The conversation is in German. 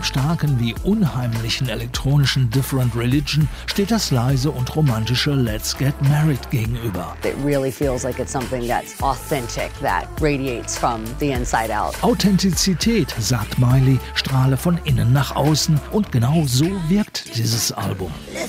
Dem starken wie unheimlichen elektronischen Different Religion steht das leise und romantische Let's Get Married gegenüber. It really feels like it's something that's authentic, that radiates from the inside out. Authentizität, sagt Miley, strahle von innen nach außen und genau so wirkt dieses Album.